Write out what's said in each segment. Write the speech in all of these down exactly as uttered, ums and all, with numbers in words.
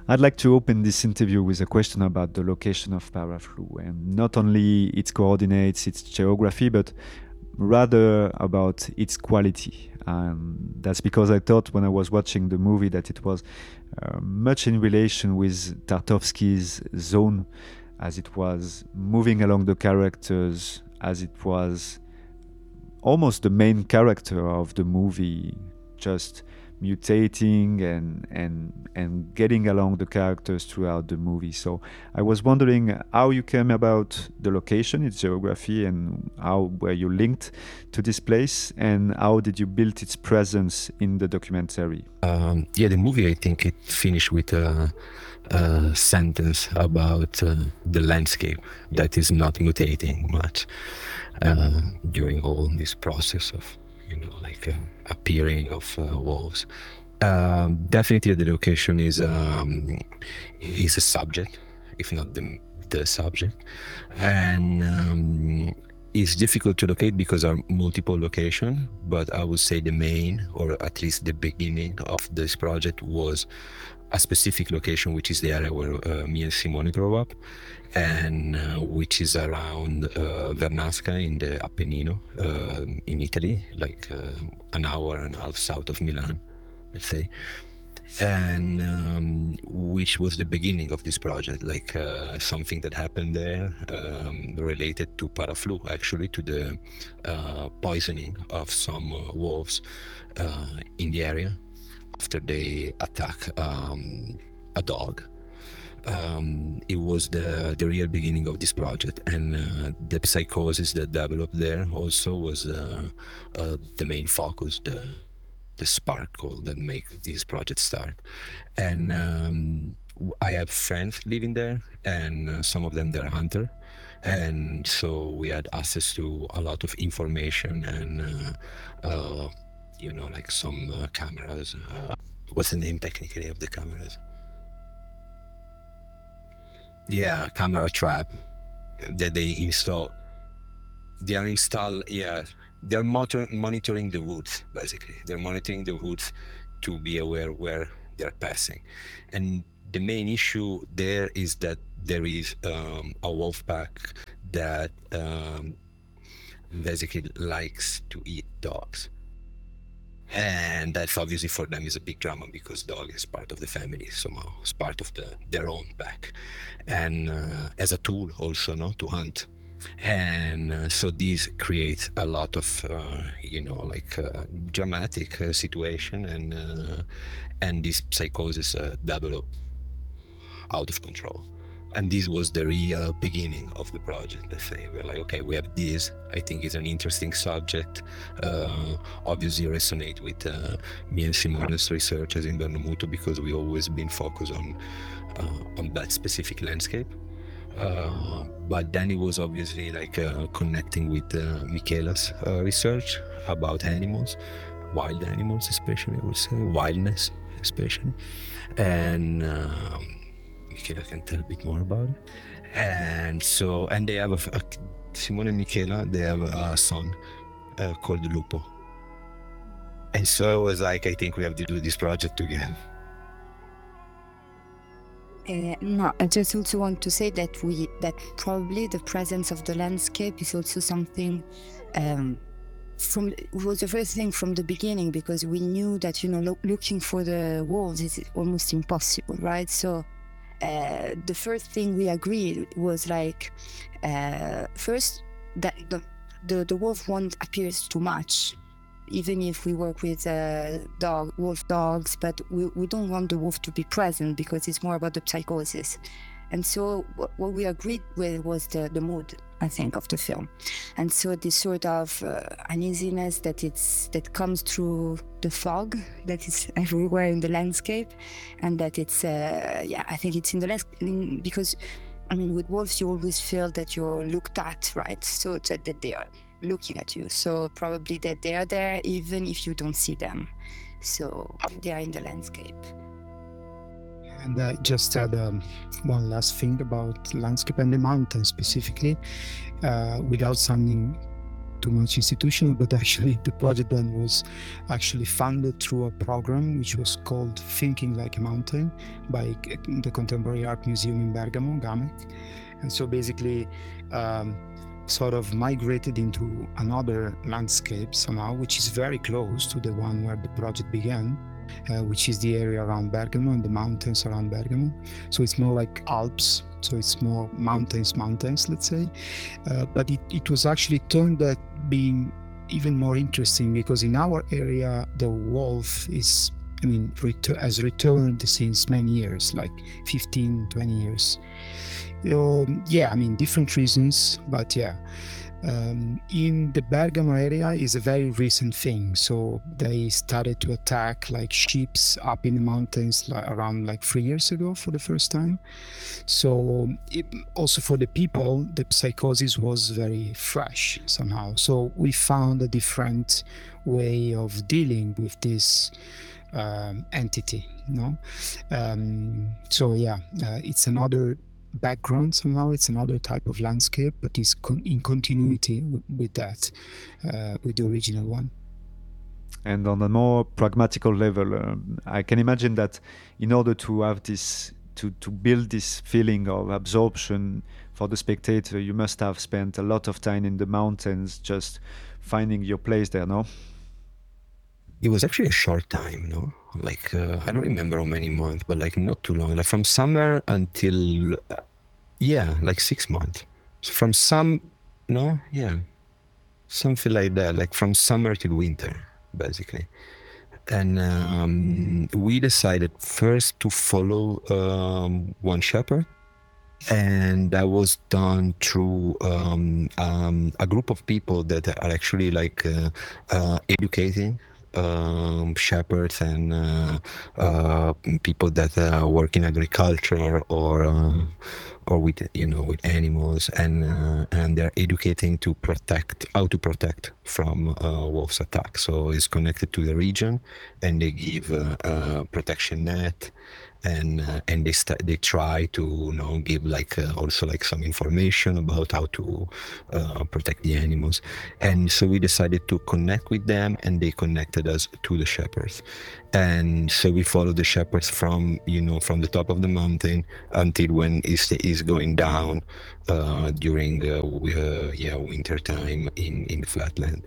I'd like to open this interview with a question about the location of Paraflu, and not only its coordinates, its geography, but rather about its quality. Um, that's because I thought when I was watching the movie that it was uh, much in relation with Tarkovsky's Zone, as it was moving along the characters, as it was almost the main character of the movie, just mutating and and and getting along the characters throughout the movie. So I was wondering how you came about the location, its geography, and how were you linked to this place, and how did you build its presence in the documentary? Um, yeah, the movie, I think it finished with a, a sentence about uh, the landscape that is not mutating much uh, during all this process of, you know, like uh, appearing of uh, wolves. Um, definitely, the location is um, is a subject, if not the the subject, and um, it's difficult to locate because there are multiple locations. But I would say the main, or at least the beginning of this project, was a specific location, which is the area where uh, me and Simone grew up, and uh, which is around uh, Vernasca in the Appennino uh, in Italy, like uh, an hour and a half south of Milan, let's say. And um, which was the beginning of this project, like uh, something that happened there um, related to Paraflu, actually, to the uh, poisoning of some uh, wolves uh, in the area after they attack um, a dog. Um, it was the the real beginning of this project, and uh, the psychosis that developed there also was uh, uh, the main focus, the the sparkle that make this project start. And um, I have friends living there, and uh, some of them they're hunter, and so we had access to a lot of information and uh, uh, you know, like some uh, cameras. Uh, what's the name technically of the cameras? Yeah, camera trap that they install. They are installed, yeah. They're monitor- monitoring the woods, basically. They're monitoring the woods to be aware where they're passing. And the main issue there is that there is um, a wolf pack that um, basically likes to eat dogs. And that's obviously for them is a big drama because dog is part of the family somehow. It's part of the their own pack, and uh, as a tool also, no, to hunt. And uh, so this creates a lot of uh, you know, like uh, dramatic uh, situation, and uh, and this psychosis uh, develop out of control. And this was the real beginning of the project. Let's say we're like, okay, we have this. I think it's an interesting subject. Uh, obviously, resonate with uh, me and Simone's research as in Bernomuto, because we always been focused on uh, on that specific landscape. Uh, but then it was obviously like uh, connecting with uh, Michela's uh, research about animals, wild animals, especially, I would say, wildness, especially, and. Um, Michela can tell a bit more about it. And so, and they have a, a Simone and Michela, they have a son uh, called Lupo. And so it was like, I think we have to do this project together. Uh, no, I just also want to say that we that probably the presence of the landscape is also something. Um, from it was the first thing from the beginning, because we knew that, you know, lo- looking for the wolves is almost impossible, right? So. Uh, the first thing we agreed was like, uh, first, that the, the the wolf won't appear too much, even if we work with uh, dog wolf dogs, but we, we don't want the wolf to be present because it's more about the psychosis. And so what, what we agreed with was the, the mood, I think, of the film. And so this sort of uh, uneasiness that it's that comes through the fog that is everywhere in the landscape, and that it's, uh, yeah, I think it's in the landscape because, I mean, with wolves, you always feel that you're looked at, right? So that, that they are looking at you. So probably that they are there even if you don't see them. So they are in the landscape. And I just add um, one last thing about landscape and the mountain specifically, uh, without sounding too much institutional, but actually the project then was actually funded through a program which was called Thinking Like a Mountain by the Contemporary Art Museum in Bergamo, GAMEC. And so basically um, sort of migrated into another landscape somehow, which is very close to the one where the project began, uh, which is the area around Bergamo and the mountains around Bergamo. So it's more like Alps. So it's more mountains, mountains, let's say. Uh, but it, it was actually turned out being even more interesting because in our area, the wolf is, I mean, ret- has returned since many years, like fifteen, twenty years. Um, yeah, I mean, different reasons, but yeah. Um, in the Bergamo area is a very recent thing. So they started to attack like sheep up in the mountains like, around like three years ago for the first time. So it, also for the people, the psychosis was very fresh somehow. So we found a different way of dealing with this um, entity, you know? Um, so yeah, uh, it's another background somehow, it's another type of landscape, but it's con- in continuity w- with that, uh, with the original one. And on a more pragmatical level, um, I can imagine that in order to have this, to, to build this feeling of absorption for the spectator, you must have spent a lot of time in the mountains just finding your place there, no? It was actually a short time, no? Like, uh, I don't remember how many months, but like not too long. Like from summer until, uh, yeah, like six months. So from some, no? Yeah. Something like that, like from summer till winter, basically. And um, we decided first to follow um, one shepherd. And that was done through um, um, a group of people that are actually like uh, uh, educating um, shepherds and uh, uh, people that uh, work in agriculture or uh, or with you know with animals, and uh, and they're educating to protect how to protect from uh, wolves attack. So it's connected to the region, and they give uh, a protection net. And uh, and they st- they try to you know give like uh, also like some information about how to uh, protect the animals, and so we decided to connect with them, and they connected us to the shepherds, and so we followed the shepherds from you know from the top of the mountain until when it is going down uh, during uh, uh, yeah winter time in in the flatland.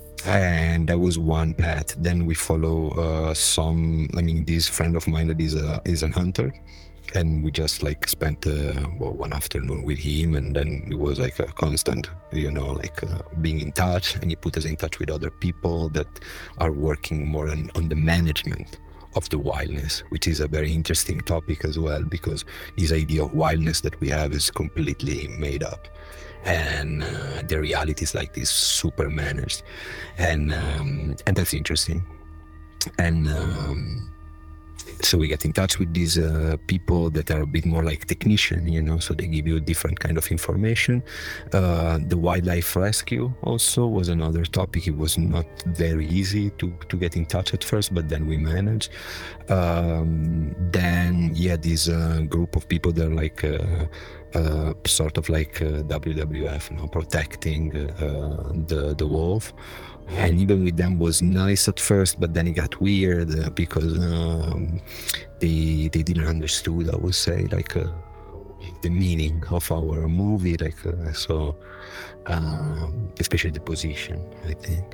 And that was one path. Then we follow uh, some. I mean, this friend of mine that is a is a hunter, and we just like spent uh, well, one afternoon with him, and then it was like a constant, you know, like uh, being in touch. And he put us in touch with other people that are working more on, on the management of the wildness, which is a very interesting topic as well, because this idea of wildness that we have is completely made up. And uh, the reality is like this super managed, and um, and that's interesting. And um, so we get in touch with these uh, people that are a bit more like technician, you know, so they give you different kind of information. Uh, the wildlife rescue also was another topic. It was not very easy to, to get in touch at first, but then we managed. Um, then, yeah, this uh, group of people that are like uh, uh, sort of like uh, W W F, you know, protecting uh, the, the wolf. And even with them was nice at first, but then it got weird uh, because um, they they didn't understood, I would say, like uh, the meaning of our movie, like uh, so, um, especially the position, I think.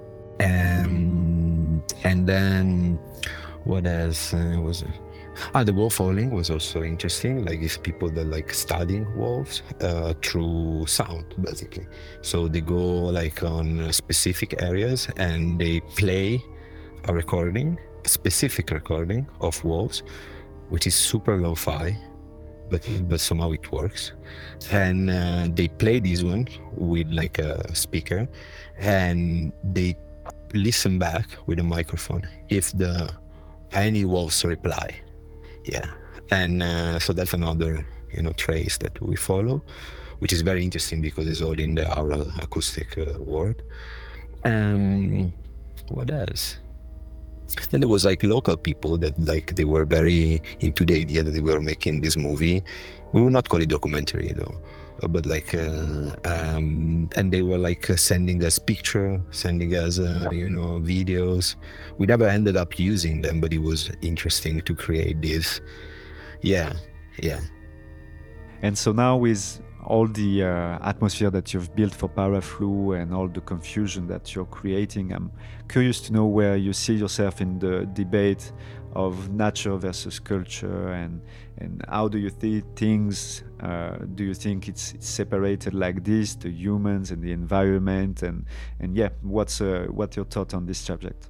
And and then what else uh, was it? Ah, the wolf howling was also interesting. Like these people that like studying wolves uh, through sound, basically. So they go like on specific areas and they play a recording, a specific recording of wolves, which is super lo-fi, but but somehow it works. And uh, they play this one with like a speaker, and they listen back with a microphone if the any wolves reply. Yeah, and uh, so that's another, you know, trace that we follow, which is very interesting because it's all in the aural acoustic uh, world. Um, what else? Then there was like local people that like they were very into the idea that they were making this movie. We will not call it documentary though. but like uh, um, and they were like uh, sending us picture, sending us uh, you know videos. We never ended up using them, but it was interesting to create this. Yeah, yeah. And so now with all the uh, atmosphere that you've built for Paraflu and all the confusion that you're creating, I'm curious to know where you see yourself in the debate of nature versus culture, and and how do you see things? Uh, do you think it's, it's separated like this, the humans and the environment, and and yeah, what's uh, what's your thought on this subject?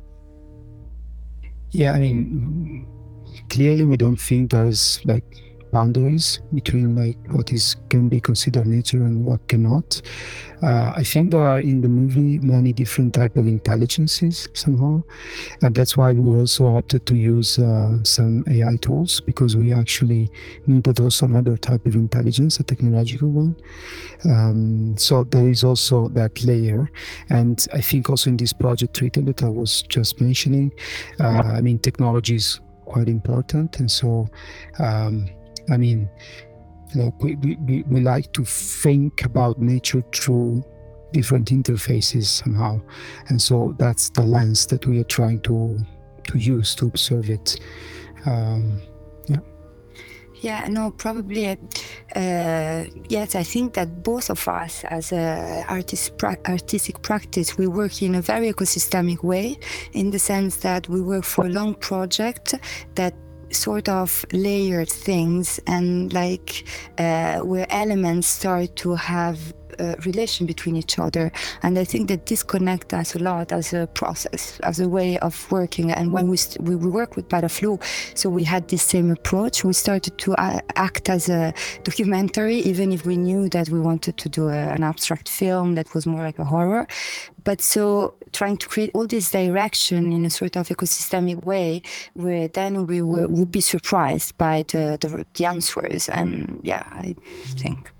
Yeah, I mean, clearly we don't think there's like boundaries between like what is can be considered nature and what cannot. Uh, I think there are in the movie many different type of intelligences somehow, and that's why we also opted to use uh, some A I tools, because we actually needed also another type of intelligence, a technological one. Um, so there is also that layer, and I think also in this project Triton that I was just mentioning, uh, I mean technology is quite important, and so. Um, I mean, you know, we, we, we like to think about nature through different interfaces somehow. And so that's the lens that we are trying to to use to observe it. Um, yeah. Yeah, no, probably. Uh, yes, I think that both of us, as a artist, pra- artistic practice, we work in a very ecosystemic way, in the sense that we work for a long project that sort of layered things, and like uh, where elements start to have a relation between each other. And I think that this connects us a lot as a process, as a way of working. And when we st- we work with Paraflu, so we had this same approach. We started to uh, act as a documentary, even if we knew that we wanted to do a, an abstract film that was more like a horror. But so trying to create all this direction in a sort of ecosystemic way, where then we will, would be surprised by the, the, the answers. And yeah, I think.